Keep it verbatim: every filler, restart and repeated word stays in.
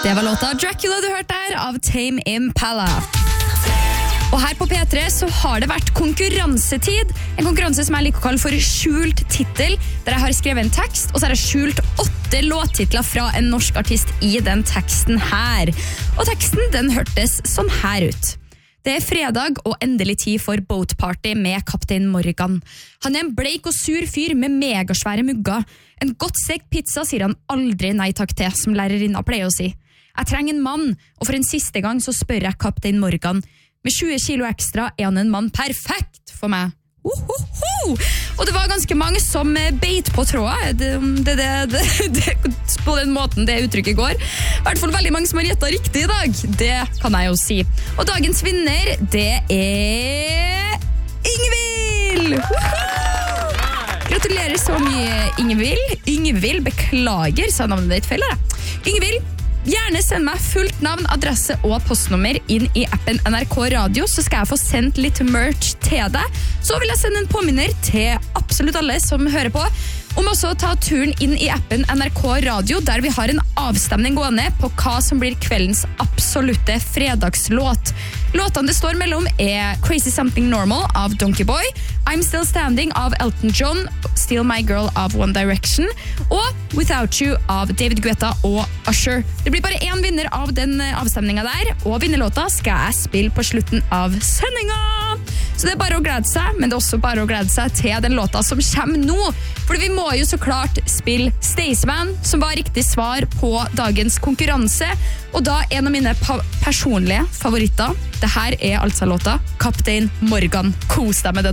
Det var låta Dracula du hørte der av Tame Impala. Og her på P tre så har det vært konkurransetid. En konkurranse som jeg liker å kalle for skjult titel, der jeg har skrevet en tekst, og så har jeg skjult åtte låttitler fra en norsk artist i den teksten her. Og teksten den hørtes sånn her ut. Det er fredag og endelig tid for boat party med kaptein Morgan. Han er en bleik og sur fyr med megasvære mugger. En godt stekt pizza sier han aldri nei takk til, som lærerinna pleier å si. Jeg trenger en mann, og for en siste gang så spør jeg kaptein Morgan. Med tjue kilo ekstra er han en mann perfekt for meg. Uhuhu! Og det var ganske mange som beit på tråden. Det, det, det, det, det, på den måten det uttrykket går. I hvert fall veldig mange som har gjettet riktig i dag. Det kan jeg jo si. Og dagens vinner, det er Ingvild! Gratulerer så mye, Ingvild. Ingvild, beklager, sa navnet ditt feil, da. Ingvild, gjerne send meg fullt navn, adresse og postnummer inn i appen N R K Radio, så skal jeg få sendt litt merch til deg. Så vil jeg sende en påminner til absolutt alle som hører på, om også å ta turen inn i appen N R K Radio, der vi har en avstemning gående på hva som blir kveldens absolutte fredagslåt. Låtene det står mellom er Crazy Something Normal av Donkey Boy, I'm Still Standing av Elton John, Steal My Girl av One Direction, og Without You av David Guetta og Usher. Det blir bare én vinner av den avstemningen der, og vinnerlåta skal jeg spille på slutten av sendinga. Så det er bare å glede seg, men det er også bare å glede seg til den låta som kommer nå. For vi må jo så klart spille Staysman, som var riktig svar på dagens konkurranse. Og da en av mine personlige favoritter. Det her er altså låta Kaptein Morgan. Kos deg med den.